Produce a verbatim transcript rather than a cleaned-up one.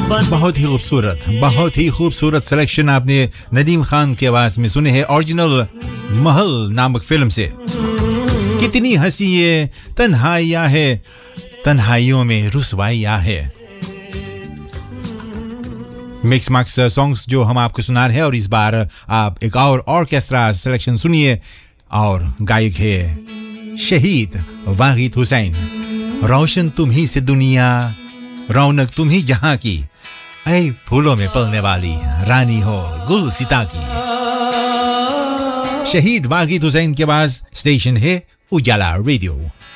बहुत ही खूबसूरत बहुत ही खूबसूरत सिलेक्शन आपने नदीम खान की आवाज में सुने हैं ओरिजिनल महल नामक फिल्म से। कितनी हंसी है तन्हाइयां है तन्हाइयों में रुसवाइयां है। मिक्स मैक्स सॉन्ग्स जो हम आपको सुना रहे हैं और इस बार आप एक और ऑर्केस्ट्रा सिलेक्शन सुनिए और गायक है शहीद वाहिद हुसैन। रोशन तुम ही से दुनिया रौनक तुम ही जहां की ऐ फूलों में पलने वाली रानी हो गुल सिता की। शहीद वाहिद हुसैन के पास स्टेशन है उजाला रेडियो।